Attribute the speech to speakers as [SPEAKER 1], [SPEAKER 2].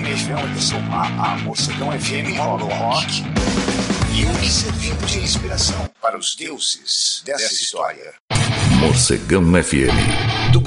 [SPEAKER 1] nome é João Anderson. A Morcegão FM rola o rock e o que serviu de inspiração para os deuses dessa história.
[SPEAKER 2] Morcegão FM.